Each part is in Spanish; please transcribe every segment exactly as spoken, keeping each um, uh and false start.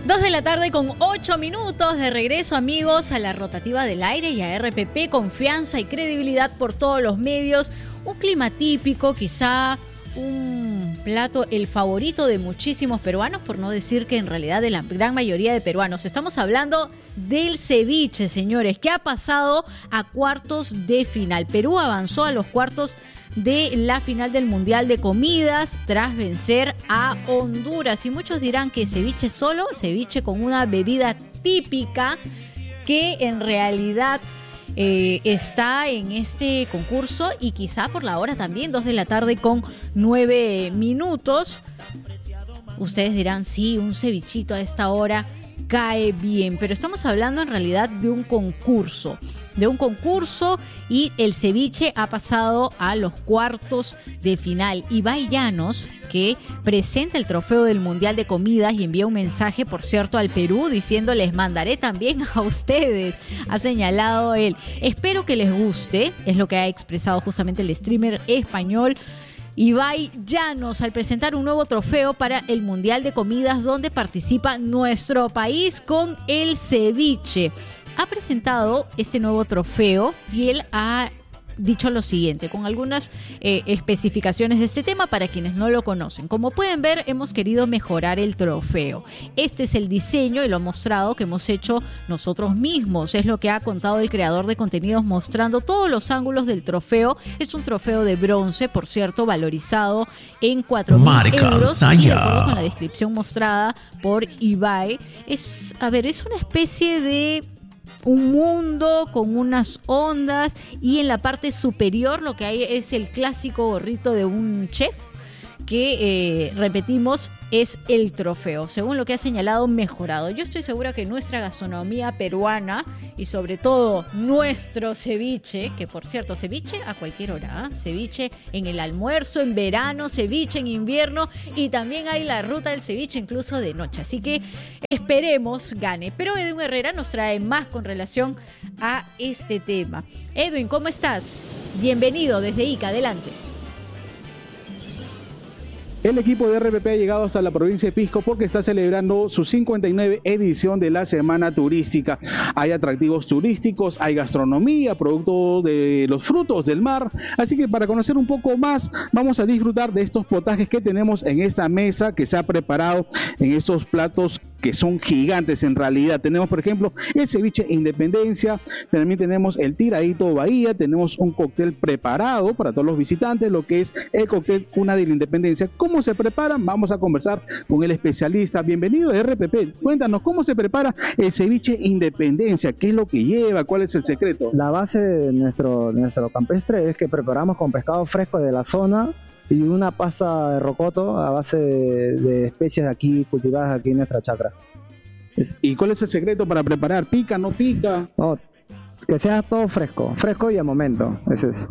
Dos de la tarde con ocho minutos de regreso, amigos, a la rotativa del aire y a R P P, confianza y credibilidad por todos los medios. Un clima típico, quizá un plato, el favorito de muchísimos peruanos, por no decir que en realidad de la gran mayoría de peruanos. Estamos hablando del ceviche, señores, que ha pasado a cuartos de final. Perú avanzó a los cuartos de la final del Mundial de Comidas tras vencer a Honduras. Y muchos dirán que ceviche solo, ceviche con una bebida típica que en realidad eh, está en este concurso y quizá por la hora también, dos de la tarde con nueve minutos. Ustedes dirán, sí, un cevichito a esta hora cae bien, pero estamos hablando en realidad de un concurso. de un concurso y el ceviche ha pasado a los cuartos de final. Ibai Llanos, que presenta el trofeo del Mundial de Comidas y envía un mensaje, por cierto, al Perú diciendo: les mandaré también a ustedes, ha señalado él. Espero que les guste, es lo que ha expresado justamente el streamer español Ibai Llanos al presentar un nuevo trofeo para el Mundial de Comidas donde participa nuestro país con el ceviche. Ha presentado este nuevo trofeo y él ha dicho lo siguiente, con algunas eh, especificaciones de este tema para quienes no lo conocen. Como pueden ver, hemos querido mejorar el trofeo. Este es el diseño y lo ha mostrado que hemos hecho nosotros mismos. Es lo que ha contado el creador de contenidos mostrando todos los ángulos del trofeo. Es un trofeo de bronce, por cierto, valorizado en cuatro mil euros. Y de acuerdo con la descripción mostrada por Ibai, es, a ver, es una especie de un mundo con unas ondas y en la parte superior lo que hay es el clásico gorrito de un chef que, eh, repetimos, es el trofeo, según lo que ha señalado, mejorado. Yo estoy segura que nuestra gastronomía peruana y sobre todo nuestro ceviche, que por cierto, ceviche a cualquier hora, ¿eh? Ceviche en el almuerzo, en verano, ceviche en invierno y también hay la ruta del ceviche incluso de noche. Así que esperemos gane. Pero Edwin Herrera nos trae más con relación a este tema. Edwin, ¿cómo estás? Bienvenido desde Ica, adelante. El equipo de R P P ha llegado hasta la provincia de Pisco porque está celebrando su cincuenta y nueve edición de la Semana Turística. Hay atractivos turísticos, hay gastronomía, producto de los frutos del mar. Así que para conocer un poco más, vamos a disfrutar de estos potajes que tenemos en esta mesa que se ha preparado en estos platos que son gigantes en realidad. Tenemos, por ejemplo, el ceviche Independencia, también tenemos el tiradito Bahía, tenemos un cóctel preparado para todos los visitantes, lo que es el cóctel Cuna de la Independencia. ¿Cómo se preparan? Vamos a conversar con el especialista. Bienvenido de R P P. Cuéntanos, ¿cómo se prepara el ceviche Independencia? ¿Qué es lo que lleva? ¿Cuál es el secreto? La base de nuestro, de nuestro campestre es que preparamos con pescado fresco de la zona y una pasta de rocoto a base de, de especies de aquí, cultivadas aquí en nuestra chacra. ¿Y cuál es el secreto para preparar? ¿Pica, no pica? No, que sea todo fresco, fresco y al momento, ese es.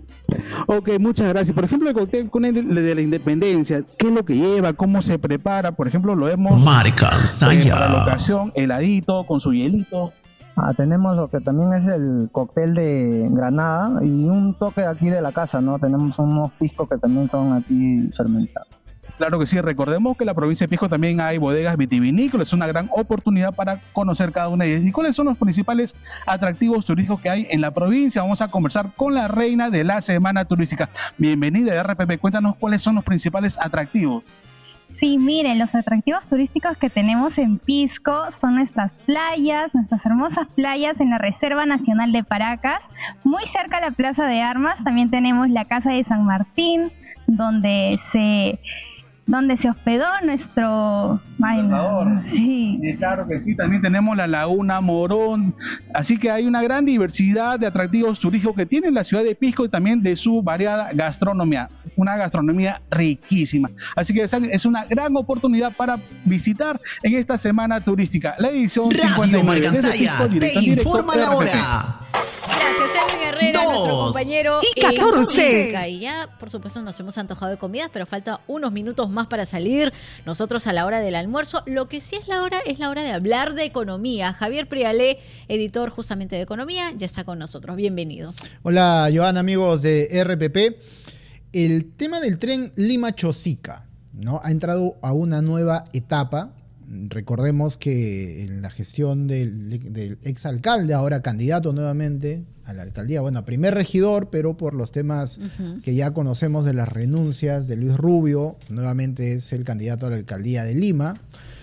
Ok, muchas gracias. Por ejemplo, el cóctel de la Independencia, ¿qué es lo que lleva? ¿Cómo se prepara? Por ejemplo, lo hemos Marca eh, para la ocasión, heladito, con su hielito. Ah, tenemos lo que también es el cóctel de granada y un toque aquí de la casa, ¿no? Tenemos unos piscos que también son aquí fermentados. Claro que sí, recordemos que en la provincia de Pisco también hay bodegas vitivinícolas, es una gran oportunidad para conocer cada una de ellas. ¿Y cuáles son los principales atractivos turísticos que hay en la provincia? Vamos a conversar con la reina de la Semana Turística. Bienvenida a R P P, cuéntanos cuáles son los principales atractivos. Sí, miren, los atractivos turísticos que tenemos en Pisco son nuestras playas, nuestras hermosas playas en la Reserva Nacional de Paracas, muy cerca a la Plaza de Armas. También tenemos la Casa de San Martín, donde se... donde se hospedó nuestro... Ay, no, sí. sí, claro que sí, también tenemos la Laguna Morón, así que hay una gran diversidad de atractivos turísticos que tiene la ciudad de Pisco y también de su variada gastronomía, una gastronomía riquísima, así que es una gran oportunidad para visitar en esta semana turística, la edición Radio Marcansaya te informa la hora. Gracias, Edwin Herrera, Dos nuestro compañero y catorce. En y ya, por supuesto, nos hemos antojado de comidas, pero falta unos minutos más para salir nosotros a la hora del almuerzo. Lo que sí es la hora, es la hora de hablar de economía. Javier Prialé, editor justamente de Economía, ya está con nosotros. Bienvenido. Hola, Joana, amigos de R P P. El tema del tren Lima-Chosica, ¿no? Ha entrado a una nueva etapa. Recordemos que en la gestión del, del exalcalde, ahora candidato nuevamente a la alcaldía, bueno, primer regidor, pero por los temas uh-huh. que ya conocemos de las renuncias de Luis Rubio, nuevamente es el candidato a la alcaldía de Lima.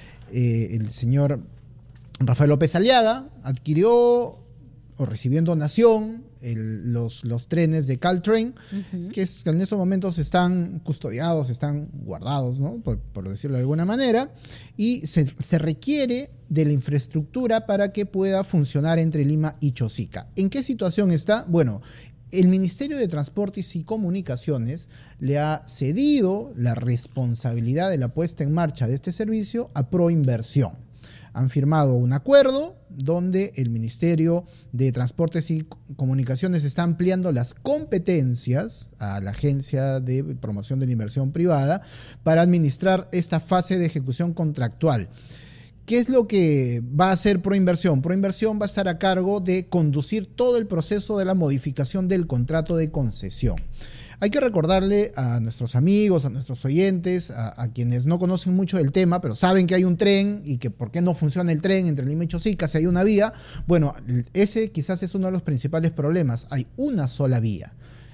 Eh, el señor Rafael López Aliaga adquirió o recibió en donación el, los, los trenes de Caltrain, uh-huh. que, es, que en estos momentos están custodiados, están guardados, ¿no? por, por decirlo de alguna manera, y se, se requiere de la infraestructura para que pueda funcionar entre Lima y Chosica. ¿En qué situación está? Bueno, el Ministerio de Transportes y Comunicaciones le ha cedido la responsabilidad de la puesta en marcha de este servicio a Proinversión. Han firmado un acuerdo donde el Ministerio de Transportes y Comunicaciones está ampliando las competencias a la Agencia de Promoción de la Inversión Privada para administrar esta fase de ejecución contractual. ¿Qué es lo que va a hacer Proinversión? Proinversión va a estar a cargo de conducir todo el proceso de la modificación del contrato de concesión. Hay que recordarle a nuestros amigos, a nuestros oyentes, a, a quienes no conocen mucho del tema, pero saben que hay un tren y que por qué no funciona el tren entre Lima y Chosica si hay una vía. Bueno, ese quizás es uno de los principales problemas. Hay una sola vía.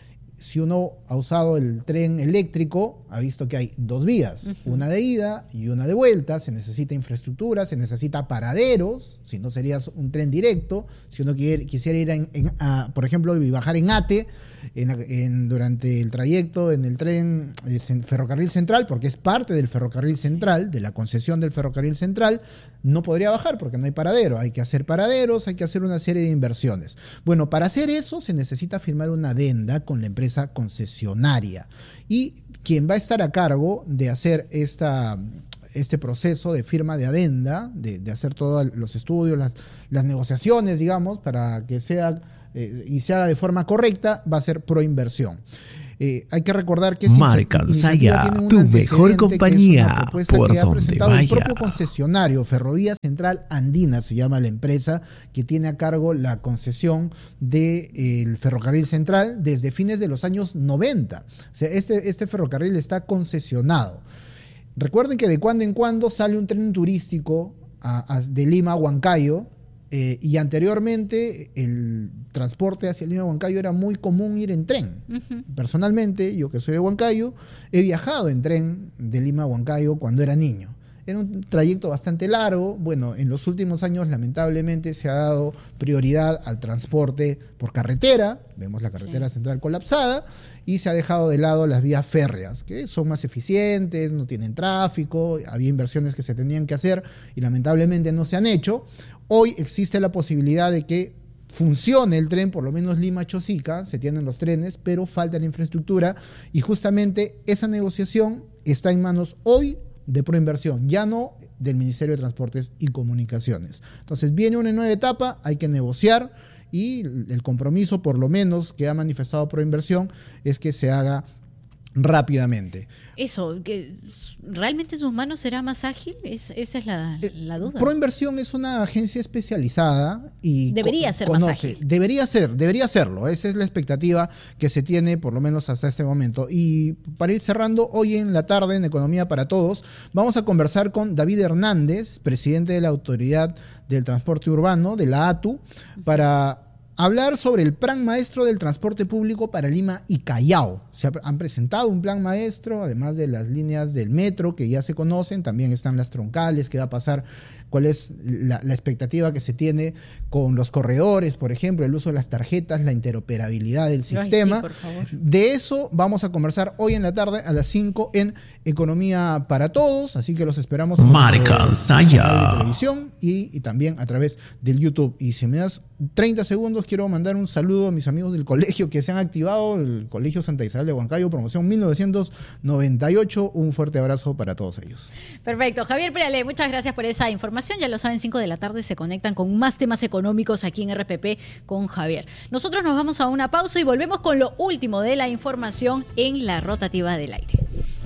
Si uno ha usado el tren eléctrico, ha visto que hay dos vías, uh-huh. una de ida y una de vuelta. Se necesita infraestructura, se necesita paraderos, si no sería un tren directo. Si uno quiere, quisiera ir, en, en, a, por ejemplo, y bajar en Ate, en, en, durante el trayecto en el tren en Ferrocarril Central, porque es parte del Ferrocarril Central, de la concesión del Ferrocarril Central, no podría bajar porque no hay paradero. Hay que hacer paraderos, hay que hacer una serie de inversiones. Bueno, para hacer eso se necesita firmar una adenda con la empresa concesionaria, y quien va a estar a cargo de hacer esta, este proceso de firma de adenda, de, de hacer todos los estudios, las, las negociaciones, digamos, para que sea eh, y se haga de forma correcta, va a ser Proinversión. Eh, hay que recordar que Marca Saya, tu mejor compañía por que ha donde presentado vaya. El propio concesionario, Ferrovía Central Andina se llama la empresa que tiene a cargo la concesión del eh, ferrocarril central desde fines de los años noventa. O sea, este, este ferrocarril está concesionado. Recuerden que de cuando en cuando sale un tren turístico a, a, de Lima a Huancayo. Eh, y anteriormente el transporte hacia Lima y Huancayo era muy común ir en tren. Uh-huh. Personalmente, yo que soy de Huancayo, he viajado en tren de Lima a Huancayo cuando era niño. Era un trayecto bastante largo. Bueno, en los últimos años lamentablemente se ha dado prioridad al transporte por carretera. Vemos la carretera sí. central colapsada, y se ha dejado de lado las vías férreas, que son más eficientes, no tienen tráfico. Había inversiones que se tenían que hacer y lamentablemente no se han hecho. Hoy existe la posibilidad de que funcione el tren, por lo menos Lima-Chosica, se tienen los trenes, pero falta la infraestructura, y justamente esa negociación está en manos hoy de Proinversión, ya no del Ministerio de Transportes y Comunicaciones. Entonces viene una nueva etapa, hay que negociar, y el compromiso, por lo menos, que ha manifestado Proinversión es que se haga rápidamente. Eso, que ¿realmente en sus manos será más ágil? Es, esa es la, la duda. Proinversión es una agencia especializada y debería co- ser conoce, más ágil. Debería ser, debería serlo. Esa es la expectativa que se tiene, por lo menos hasta este momento. Y para ir cerrando, hoy en la tarde en Economía para Todos, vamos a conversar con David Hernández, presidente de la Autoridad del Transporte Urbano, de la A T U, para hablar sobre el plan maestro del transporte público para Lima y Callao. Se han presentado un plan maestro, además de las líneas del metro que ya se conocen, también están las troncales, qué va a pasar, cuál es la, la expectativa que se tiene con los corredores, por ejemplo, el uso de las tarjetas, la interoperabilidad del sistema. Ay, sí, por favor. De eso vamos a conversar hoy en la tarde a las cinco en Economía para Todos, así que los esperamos en Marca Saya televisión y, y también a través del YouTube. Y si me das treinta segundos, quiero mandar un saludo a mis amigos del colegio que se han activado, el Colegio Santa Isabel de Huancayo, promoción mil novecientos noventa y ocho. Un fuerte abrazo para todos ellos. Perfecto. Javier Pérale, muchas gracias por esa información. Ya lo saben, cinco de la tarde se conectan con más temas económicos aquí en R P P con Javier. Nosotros nos vamos a una pausa y volvemos con lo último de la información en la rotativa del aire.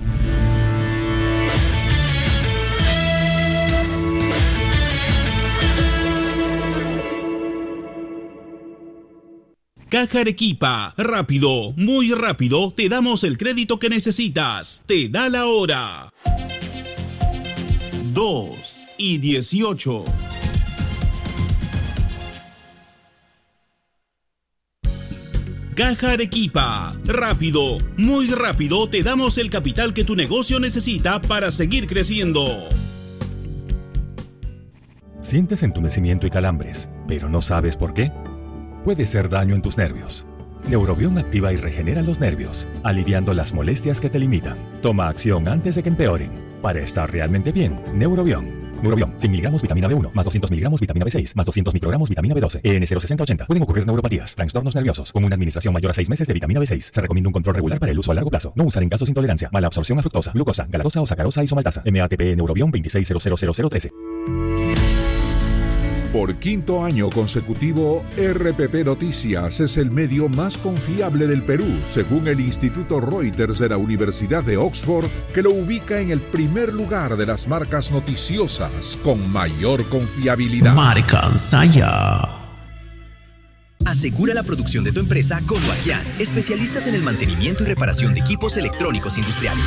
Caja Arequipa, rápido, muy rápido, te damos el crédito que necesitas. Te da la hora. dos, y dieciocho. Caja Arequipa. Rápido, muy rápido, te damos el capital que tu negocio necesita para seguir creciendo. Sientes entumecimiento y calambres, pero no sabes por qué. Puede ser daño en tus nervios. Neurobión activa y regenera los nervios, aliviando las molestias que te limitan. Toma acción antes de que empeoren. Para estar realmente bien, Neurobión. Neurobión, cien miligramos vitamina B uno, más doscientos miligramos vitamina B seis, más doscientos microgramos vitamina B doce, E N cero sesenta ochenta. Pueden ocurrir neuropatías, trastornos nerviosos, con una administración mayor a seis meses de vitamina B seis. Se recomienda un control regular para el uso a largo plazo. No usar en casos de intolerancia, mala absorción a fructosa, glucosa, galactosa o sacarosa isomaltasa. M A T P Neurobión veintiséis cero cero cero cero trece. Por quinto año consecutivo, R P P Noticias es el medio más confiable del Perú, según el Instituto Reuters de la Universidad de Oxford, que lo ubica en el primer lugar de las marcas noticiosas con mayor confiabilidad. Marca Saya. Asegura la producción de tu empresa con Guaquian, especialistas en el mantenimiento y reparación de equipos electrónicos industriales.